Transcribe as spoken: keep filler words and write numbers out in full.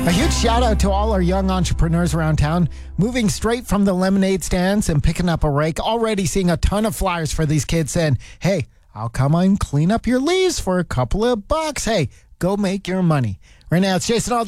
A huge shout out to all our young entrepreneurs around town, moving straight from the lemonade stands and picking up a rake. Already seeing a ton of flyers for these kids saying, hey, I'll come and clean up your leaves for a couple of bucks. Hey, go make your money. Right now, it's Jason Aldean.